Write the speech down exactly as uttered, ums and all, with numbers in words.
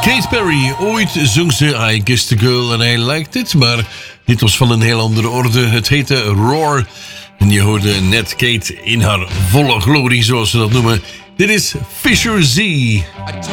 Katy Perry, ooit zong ze I Kissed the Girl and I Liked It, maar dit was van een heel andere orde. Het heette Roar en je hoorde net Kate in haar volle glorie, zoals ze dat noemen. Dit is Fisher Z.